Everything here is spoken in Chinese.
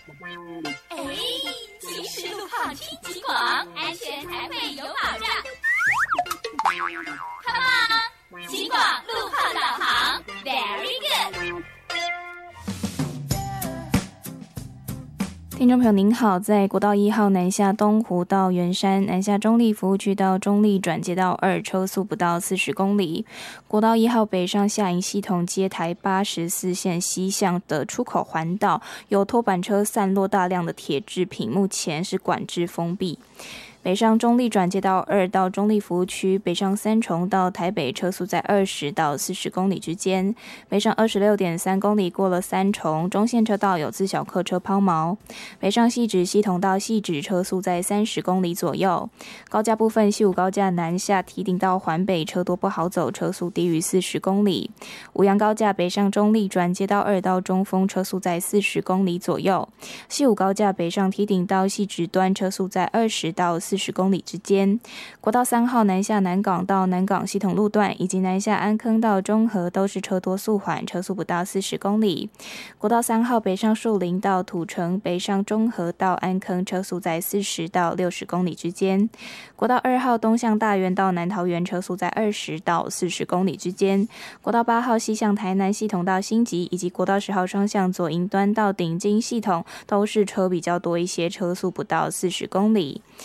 哎，行驶路况听极广，安全才会有保障。Come on， 极广路况导航 ，Very good。 听众朋友您好，在国道1号南下东湖到圆山，南下中立服务区到中立转接道2，车速不到40公里。国道1号北上下营系统接台84线西向的出口环道，有拖板车散落大量的铁制品，目前是管制封闭。北上中立转接道2到中立服务区，北上三重到台北车速在20到40公里之间，北上26.3公里过了三重，中线车道有自小客车抛锚。北上汐止系统到汐止车速在30公里左右。高架部分，西武高架南下堤顶到环北车多不好走，车速低于40公里。五杨高架北上中立转接道2到中丰，车速在40公里左右。西武高架北上堤顶到汐止端，车速在20到40公里之间。国道3号南下南港到南港系统路段，以及南下安坑到中和都是车多速缓，车速不到40公里。国道3号北上树林到土城，北上中和到安坑，车速在40到60公里之间。国道2号东向大园到南桃园，车速在20到40公里之间。国道8号西向台南系统到新集，以及国道10号双向左营端到顶金系统，都是车比较多一些，车速不到40公里。